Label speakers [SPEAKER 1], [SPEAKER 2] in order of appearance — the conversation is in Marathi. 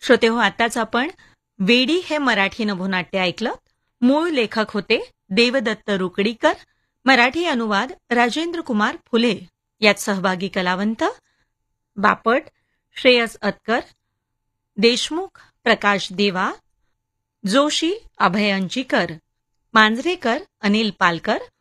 [SPEAKER 1] श्रोते हो, आताच आपण वेडी हे मराठी नभोनाट्य ऐकलं. मूळ लेखक होते देवदत्त रुकडीकर. मराठी अनुवाद राजेंद्र कुमार फुले. यात सहभागी कलावंत बापट श्रेयस अतकर, देशमुख प्रकाश देवा, जोशी अभय अंजीकर, मांजरेकर अनिल पालकर,